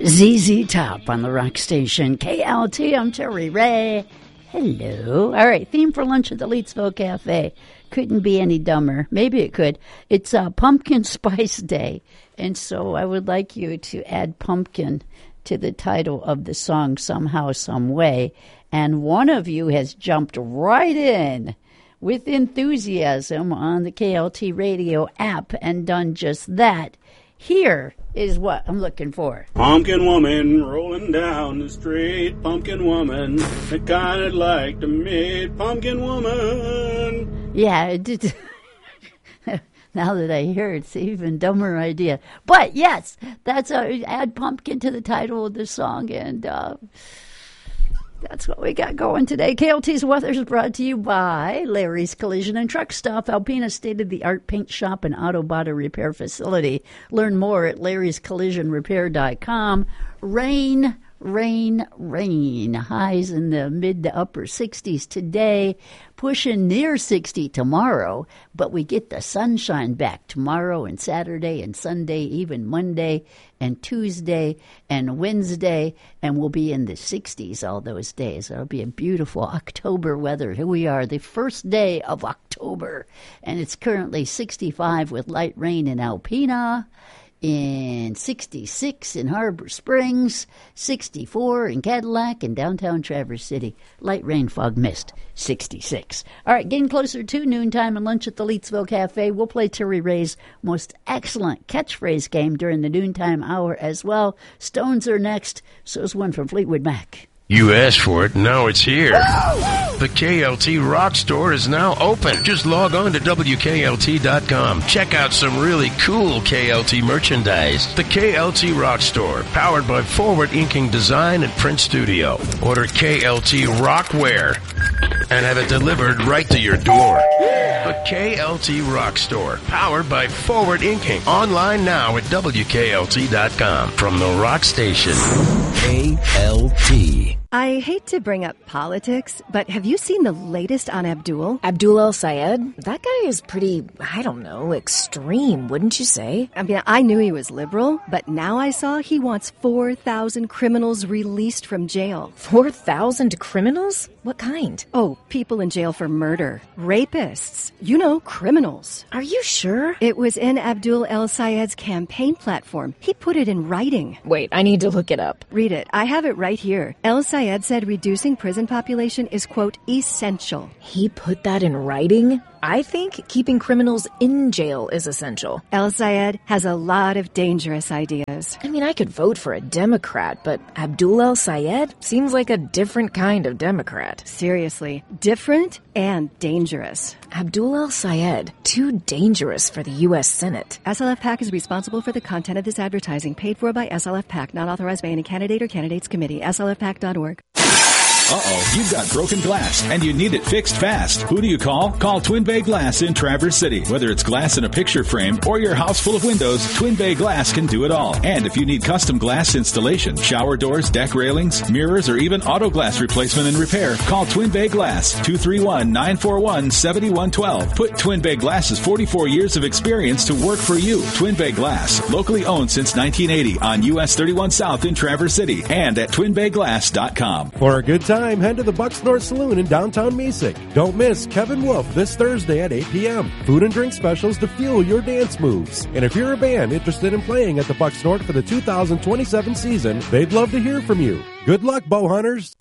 ZZ Top on the rock station. KLT, I'm Terry Ray. Hello. All right, theme for lunch at the Leetsville Cafe. Couldn't be any dumber. Maybe it could. It's Pumpkin Spice Day, and so I would like you to add pumpkin to the title of the song somehow, some way. And one of you has jumped right in with enthusiasm on the KLT radio app and done just that. Here is what I'm looking for. Pumpkin woman rolling down the street. Pumpkin woman, I kind of like to meet. Pumpkin woman. Yeah, it did. Now that I hear it, it's an even dumber idea. But yes, that's add pumpkin to the title of the song, and that's what we got going today. KLT's weather is brought to you by Larry's Collision and Truck Stop, Alpena state-of-the-art paint shop and auto body repair facility. Learn more at larryscollisionrepair.com. Rain. Highs in the mid to upper 60s today, pushing near 60 tomorrow, but we get the sunshine back tomorrow and Saturday and Sunday, even Monday and Tuesday and Wednesday, and we'll be in the 60s all those days. It'll be a beautiful October weather. Here we are, the first day of October, and it's currently 65 with light rain in Alpena, in 66 in Harbor Springs, 64 in Cadillac and downtown Traverse City. Light rain, fog, mist, 66. All right, getting closer to noontime and lunch at the Leetsville Cafe. We'll play Terry Ray's most excellent catchphrase game during the noontime hour as well. Stones are next. So is one from Fleetwood Mac. You asked for it, now it's here. The KLT Rock Store is now open. Just log on to WKLT.com. Check out some really cool KLT merchandise. The KLT Rock Store, powered by Forward Inking Design and Print Studio. Order KLT Rockware and have it delivered right to your door. The KLT Rock Store, powered by Forward Inking. Online now at WKLT.com. From the Rock Station, KLT. I hate to bring up politics, but have you seen the latest on Abdul? Abdul El-Sayed? That guy is pretty, I don't know, extreme, wouldn't you say? I mean, I knew he was liberal, but now I saw he wants 4,000 criminals released from jail. 4,000 criminals? What kind? Oh, people in jail for murder. Rapists. You know, criminals. Are you sure? It was in Abdul El-Sayed's campaign platform. He put it in writing. Wait, I need to look it up. Read it. I have it right here. El-Sayed said reducing prison population is, quote, essential. He put that in writing? I think keeping criminals in jail is essential. El-Sayed has a lot of dangerous ideas. I mean, I could vote for a Democrat, but Abdul El-Sayed seems like a different kind of Democrat. Seriously, different and dangerous. Abdul El-Sayed, too dangerous for the U.S. Senate. SLF PAC is responsible for the content of this advertising, paid for by SLF PAC, not authorized by any candidate or candidates committee. SLFPAC.org. Uh-oh, you've got broken glass and you need it fixed fast. Who do you call? Call Twin Bay Glass in Traverse City. Whether it's glass in a picture frame or your house full of windows, Twin Bay Glass can do it all. And if you need custom glass installation, shower doors, deck railings, mirrors, or even auto glass replacement and repair, call Twin Bay Glass, 231-941-7112. Put Twin Bay Glass's 44 years of experience to work for you. Twin Bay Glass, locally owned since 1980 on US 31 South in Traverse City and at twinbayglass.com. For a good time, head to the Bucks North Saloon in downtown Mesick. Don't miss Kevin Wolf this Thursday at 8 p.m. Food and drink specials to fuel your dance moves. And if you're a band interested in playing at the Bucks North for the 2027 season, they'd love to hear from you. Good luck, bow hunters.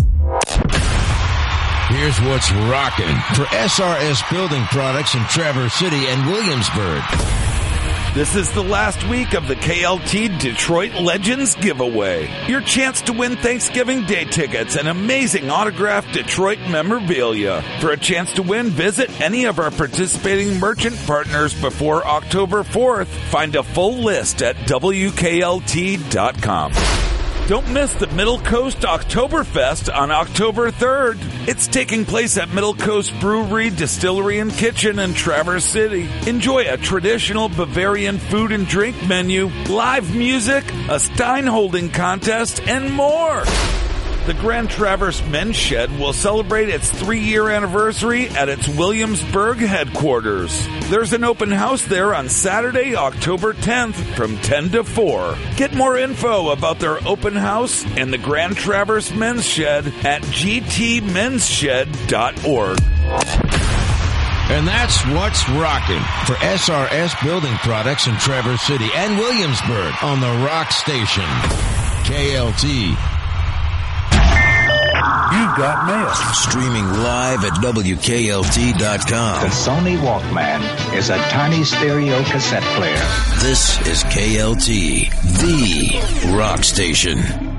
Here's what's rocking for SRS Building Products in Traverse City and Williamsburg. This is the last week of the KLT Detroit Legends giveaway. Your chance to win Thanksgiving Day tickets and amazing autographed Detroit memorabilia. For a chance to win, visit any of our participating merchant partners before October 4th. Find a full list at WKLT.com. Don't miss the Middle Coast Oktoberfest on October 3rd. It's taking place at Middle Coast Brewery, Distillery, and Kitchen in Traverse City. Enjoy a traditional Bavarian food and drink menu, live music, a Stein holding contest, and more. The Grand Traverse Men's Shed will celebrate its 3-year anniversary at its Williamsburg headquarters. There's an open house there on Saturday, October 10th from 10 to 4. Get more info about their open house and the Grand Traverse Men's Shed at gtmensshed.org. And that's what's rocking for SRS Building Products in Traverse City and Williamsburg on the Rock Station. KLT. You've got mail. Streaming live at WKLT.com. The Sony Walkman is a tiny stereo cassette player. This is KLT, the Rock Station.